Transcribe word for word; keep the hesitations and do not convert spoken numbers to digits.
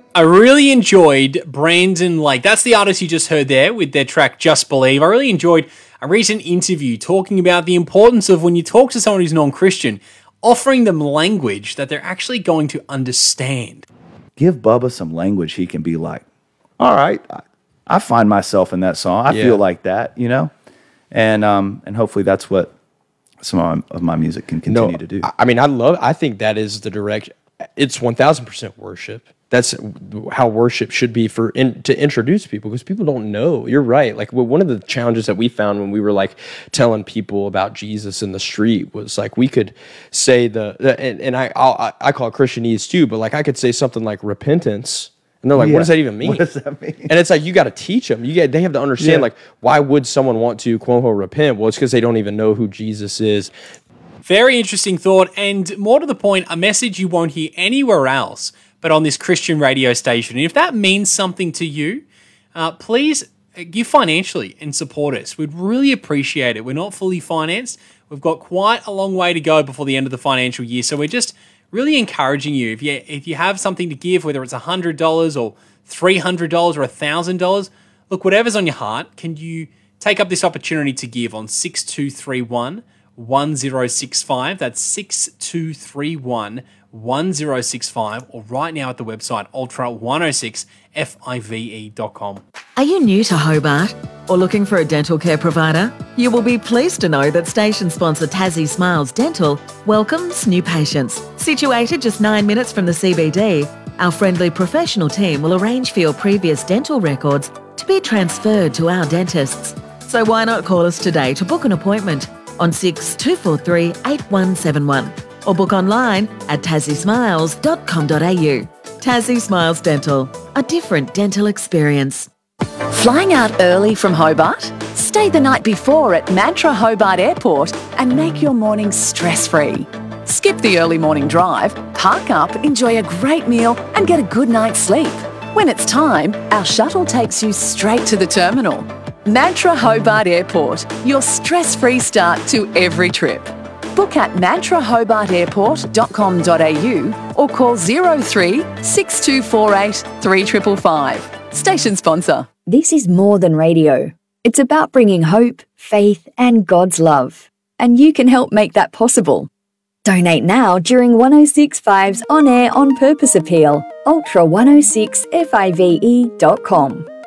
I really enjoyed Brandon Lake. That's the artist you just heard there with their track Just Believe. I really enjoyed a recent interview talking about the importance of when you talk to someone who's non-Christian, offering them language that they're actually going to understand. Give Bubba some language he can be like, all right, I, I find myself in that song. I Yeah. feel like that, you know? And um, and hopefully that's what some of my, of my music can continue No, to do. I- I mean, I love, I think that is the direction. It's one thousand percent worship. That's how worship should be for in, to introduce people, because people don't know. You're right. Like, well, one of the challenges that we found when we were like telling people about Jesus in the street was like we could say the, the and, and I I'll, I call it Christianese too, but like I could say something like repentance, and they're like, Yeah. what does that even mean? What does that mean? And it's like you got to teach them. You get they have to understand Yeah. like why would someone want to quote unquote repent? Well, it's because they don't even know who Jesus is. Very interesting thought, and more to the point, a message you won't hear anywhere else but on this Christian radio station. And if that means something to you, uh, please give financially and support us. We'd really appreciate it. We're not fully financed. We've got quite a long way to go before the end of the financial year, so we're just really encouraging you. If you if you have something to give, whether it's one hundred dollars or three hundred dollars or one thousand dollars, look, whatever's on your heart, can you take up this opportunity to give on six two three one, one zero six five? That's six two three one, one zero six five, or right now at the website ultra one oh six five e dot com. Are you new to Hobart or looking for a dental care provider? You will be pleased to know that station sponsor Tassie Smiles Dental welcomes new patients. Situated just nine minutes from the C B D, our friendly professional team will arrange for your previous dental records to be transferred to our dentists. So why not call us today to book an appointment on six two four three, eight one seven one or book online at tassie smiles dot com dot a u. Tassie Smiles Dental, a different dental experience. Flying out early from Hobart? Stay the night before at Mantra Hobart Airport and make your morning stress-free. Skip the early morning drive, park up, enjoy a great meal and get a good night's sleep. When it's time, our shuttle takes you straight to the terminal. Mantra Hobart Airport, your stress-free start to every trip. Book at mantra hobart airport dot com dot a u or call zero three, six two four eight, three five five five. Station sponsor. This is more than radio. It's about bringing hope, faith, and God's love. And you can help make that possible. Donate now during one oh six point five's On Air On Purpose appeal. ultra one oh six five e dot com.